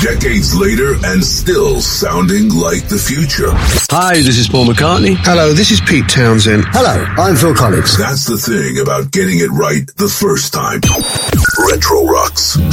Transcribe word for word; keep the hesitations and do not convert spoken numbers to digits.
Decades later and still sounding like the future. Hi, this is Paul McCartney. Hello, this is Pete Townsend. Hello, I'm Phil Collins. That's the thing about getting it right the first time. Retro Rocks.